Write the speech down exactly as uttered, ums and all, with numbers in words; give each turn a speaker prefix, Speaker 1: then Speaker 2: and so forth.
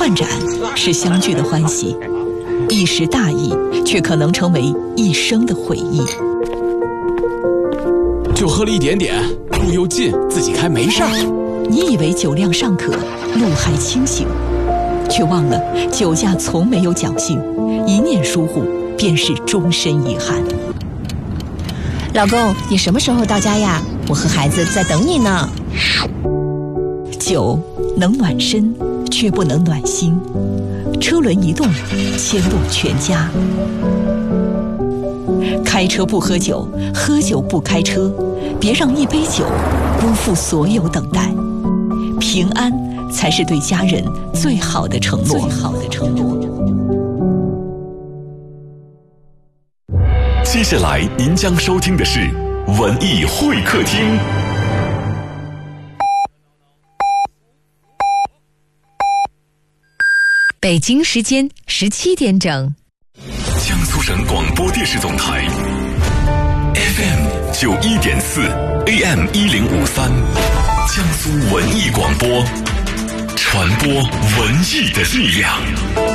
Speaker 1: 换盏是相聚的欢喜，一时大意却可能成为一生的回忆。
Speaker 2: 就喝了一点点，路又近，自己开没事儿。
Speaker 1: 你以为酒量尚可，路还清醒，却忘了酒驾从没有侥幸，一念疏忽便是终身遗憾。
Speaker 3: 老公，你什么时候到家呀？我和孩子在等你呢。
Speaker 1: 酒能暖身，却不能暖心。车轮一动，牵动全家。开车不喝酒，喝酒不开车，别让一杯酒辜负所有等待。平安才是对家人最好的承诺。最好的承诺。
Speaker 4: 接下来您将收听的是文艺会客厅。
Speaker 5: 北京时间十七点整，
Speaker 4: 江苏省广播电视总台 F M 九一点四 A M 一零五三，江苏文艺广播，传播文艺的力量。